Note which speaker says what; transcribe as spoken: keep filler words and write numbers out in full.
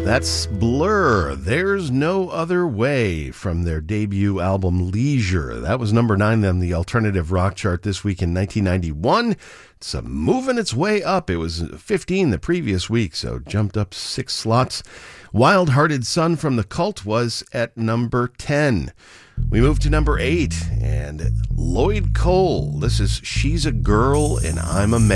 Speaker 1: That's Blur, There's No Other Way, from their debut album Leisure. That was number nine on the alternative rock chart this week in nineteen ninety-one. It's uh, moving its way up. It was fifteen the previous week, so jumped up six slots. Wild Hearted Son from The Cult was at number ten. We move to number eight, and Lloyd Cole. This is She's a Girl and I'm a Man.